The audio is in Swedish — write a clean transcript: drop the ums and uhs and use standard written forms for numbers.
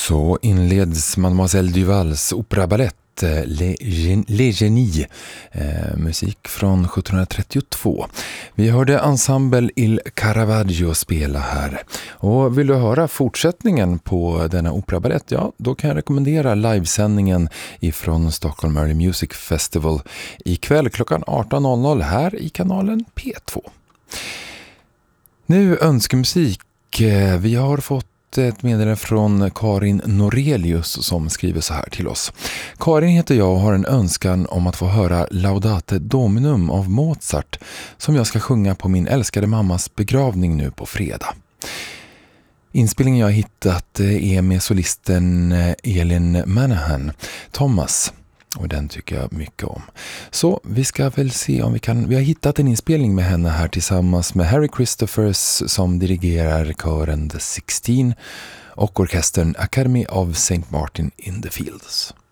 Så inleds Mademoiselle Duvals operabalett Les Genies, musik från 1732. Vi hörde ensemble Il Caravaggio spela här. Och vill du höra fortsättningen på denna operabalett, ja, då kan jag rekommendera livesändningen ifrån Stockholm Early Music Festival ikväll klockan 18.00 här i kanalen P2. Nu önskemusik. Vi har fått ett meddelande från Karin Norelius som skriver så här till oss. Karin heter jag och har en önskan om att få höra Laudate Dominum av Mozart som jag ska sjunga på min älskade mammas begravning nu på fredag. Inspelningen jag hittat är med solisten Elin Manahan, Thomas. Och den tycker jag mycket om. Så vi ska väl se om vi har hittat en inspelning med henne här tillsammans med Harry Christophers som dirigerar kören The 16 och orkestern Academy of St. Martin in the Fields.